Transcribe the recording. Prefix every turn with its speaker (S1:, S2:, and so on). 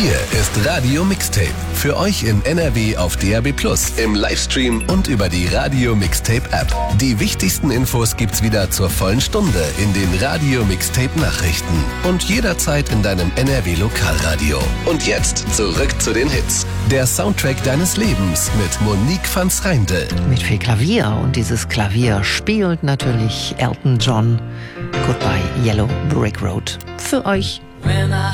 S1: Hier ist Radio Mixtape. Für euch in NRW auf DAB+, im Livestream und über die Radio Mixtape App. Die wichtigsten Infos gibt's wieder zur vollen Stunde in den Radio Mixtape Nachrichten und jederzeit in deinem NRW Lokalradio. Und jetzt zurück zu den Hits. Der Soundtrack deines Lebens mit Monique van 's Reindl.
S2: Mit viel Klavier, und dieses Klavier spielt natürlich Elton John. Goodbye Yellow Brick Road. Für euch.
S3: When I